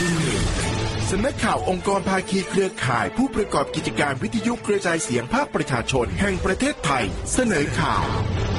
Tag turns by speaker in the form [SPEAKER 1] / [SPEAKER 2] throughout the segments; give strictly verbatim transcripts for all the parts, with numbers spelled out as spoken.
[SPEAKER 1] สำนักข่าวองค์กรภาคีเครือข่ายผู้ประกอบกิจการวิทยุกระจายเสียงภาคประชาชนแห่งประเทศไทยเสนอข่าว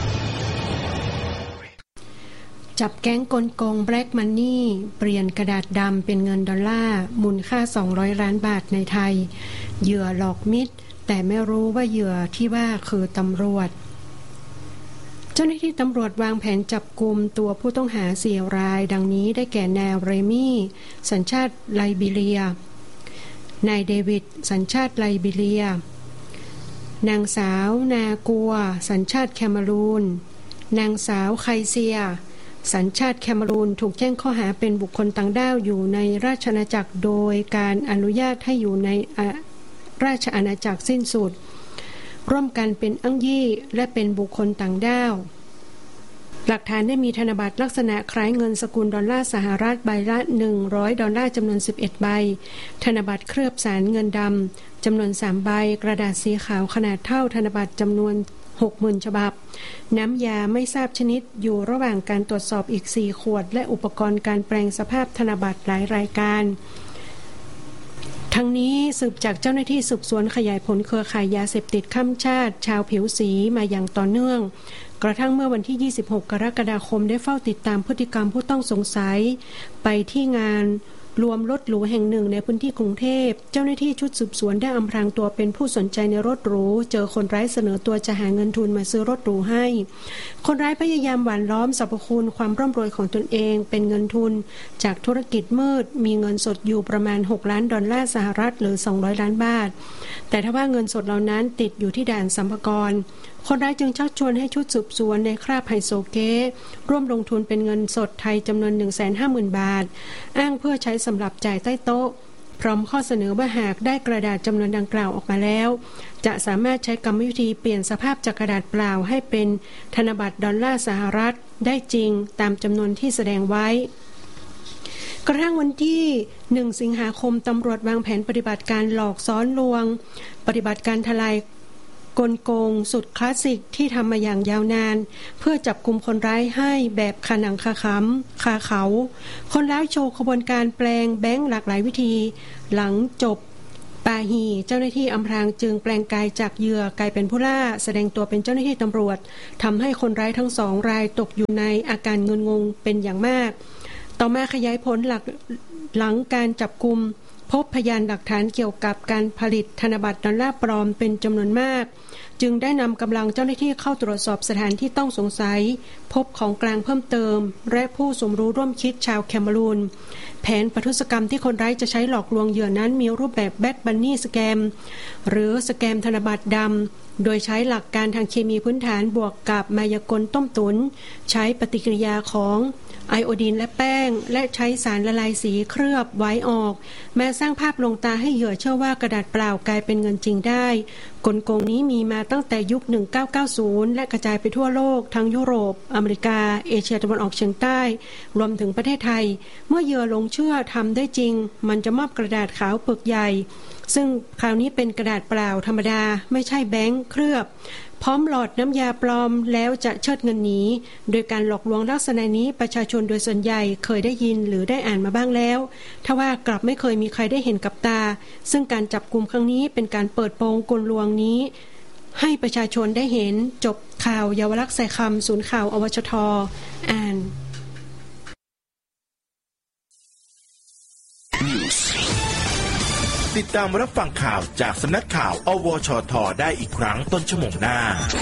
[SPEAKER 2] จับแก๊งกลโกงแบล็กมันนี่เปลี่ยนกระดาษดำเป็นเงินดอลลาร์มูลค่าสองร้อยล้านบาทในไทยเหยื่อหลอกมิตรแต่ไม่รู้ว่าเหยื่อที่ว่าคือตำรวจเจ้าหน้าที่ตำรวจวางแผนจับกุมตัวผู้ต้องหาสี่รายดังนี้ได้แก่นายเรมี่สัญชาติไลบีเรียนายเดวิดสัญชาติไลบีเรียนางสาวนากัวสัญชาติแคเมรูนนางสาวไคเซียสัญชาติแคเมรูนถูกแจ้งข้อหาเป็นบุคคลต่างด้าวอยู่ในราชอาณาจักรโดยการอนุญาตให้อยู่ในราชอาณาจักรสิ้นสุดร่วมกันเป็นอ้างยี่และเป็นบุคคลต่างด้าวหลักฐานได้มีธนบัตรลักษณะคล้ายเงินสกุลดอลลาร์สหรัฐใบละหนึ่งร้อยดอลลาร์จำนวนสิบเอ็ดใบธนบัตรเคลือบสารเงินดำจำนวนสามใบกระดาษสีขาวขนาดเท่าธนบัตรจำนวนหกหมื่นฉบับน้ำยาไม่ทราบชนิดอยู่ระหว่างการตรวจสอบอีกสี่ขวดและอุปกรณ์การแปลงสภาพธนบัตรหลายรายการทั้งนี้สืบจากเจ้าหน้าที่สืบสวนขยายผลเครือข่ายยาเสพติดข้ามชาติชาวผิวสีมาอย่างต่อเนื่องกระทั่งเมื่อวันที่ยี่สิบหกกรกฎาคมได้เฝ้าติดตามพฤติกรรมผู้ต้องสงสัยไปที่งานรวมรถหรูแห่งหนึ่งในพื้นที่กรุงเทพเจ้าหน้าที่ชุดสืบสวนได้อำพรางตัวเป็นผู้สนใจในรถหรูเจอคนร้ายเสนอตัวจะหาเงินทุนมาซื้อรถหรูให้คนร้ายพยายามหว่านล้อมสรรพคุณความร่ำรวยของตนเองเป็นเงินทุนจากธุรกิจมืดมีเงินสดอยู่ประมาณหกล้านดอลลาร์สหรัฐหรือสองร้อยล้านบาทแต่ถ้าว่าเงินสดเหล่านั้นติดอยู่ที่ด่านสรรพากรคนร้ายจึงชักชวนให้ชุดสืบสวนในคราบไฮโซเก้ร่วมลงทุนเป็นเงินสดไทยจำนวน หนึ่งแสนห้าหมื่น บาทอ้างเพื่อใช้สำหรับจ่ายใต้โต๊ะพร้อมข้อเสนอว่าหากได้กระดาษจำนวนดังกล่าวออกมาแล้วจะสามารถใช้กรรมวิธีเปลี่ยนสภาพจากกระดาษเปล่าให้เป็นธนบัตรดอลลาร์สหรัฐได้จริงตามจำนวนที่แสดงไว้กระทั่งวันที่หนึ่งสิงหาคมตำรวจวางแผนปฏิบัติการหลอกซ้อนลวงปฏิบัติการทลายกลโกงสุดคลาสสิกที่ทำมาอย่างยาวนานเพื่อจับกุมคนร้ายให้แบบคาหนังคาขำคาเขาคนร้ายโชว์ขบวนการแปลงแบงค์หลากหลายวิธีหลังจบปาหีเจ้าหน้าที่อำพรางจึงแปลงกายจากเหยื่อกลายเป็นผู้ล่าแสดงตัวเป็นเจ้าหน้าที่ตำรวจทำให้คนร้ายทั้งสองรายตกอยู่ในอาการงุนงงเป็นอย่างมากต่อมาขยายผลหลักหลังการจับกุมพบพยานหลักฐานเกี่ยวกับการผลิตธนบัตรดอลลาร์ปลอมเป็นจำนวนมากจึงได้นำกำลังเจ้าหน้าที่เข้าตรวจสอบสถานที่ต้องสงสัยพบของกลางเพิ่มเติมและผู้สมรู้ร่วมคิดชาวแคเมรูนแผนประทุษกรรมที่คนร้ายจะใช้หลอกลวงเหยื่อนั้นมีรูปแบบแบดบันนี่สแกมหรือสแกมธนบัตรดำโดยใช้หลักการทางเคมีพื้นฐานบวกกับมายากลต้มตุ๋นใช้ปฏิกิริยาของไอโอดีนและแป้งและใช้สารละลายสีเคลือบไว้ออกแม้สร้างภาพลวงตาให้เหยื่อเชื่อว่ากระดาษเปล่ากลายเป็นเงินจริงได้กลโกงนี้มีมาตั้งแต่ยุคหนึ่งพันเก้าร้อยเก้าสิบและกระจายไปทั่วโลกทั้งยุโรปอเมริกาเอเชียตะวันออกเฉียงใต้รวมถึงประเทศไทยเมื่อเหยื่อหลงเชื่อทำได้จริงมันจะมอบกระดาษขาวปึกใหญ่ซึ่งคราวนี้เป็นกระดาษเปล่าธรรมดาไม่ใช่แบงค์เคลือบพร้อมหลอดน้ำยาปลอมแล้วจะเชิดเงินหนีโดยการหลอกลวงลักษณะนี้ประชาชนโดยส่วนใหญ่เคยได้ยินหรือได้อ่านมาบ้างแล้วทว่ากลับไม่เคยมีใครได้เห็นกับตาซึ่งการจับกุมครั้งนี้เป็นการเปิดโปงกลลวงนี้ให้ประชาชนได้เห็นจบข่าวเยาวลักษณ์ใส่คำศูนย์ข่าวอวชทอ่าน
[SPEAKER 1] ติดตามรับฟังข่าวจากสำนักข่าวอวชทได้อีกครั้งต้นชั่วโมงหน้า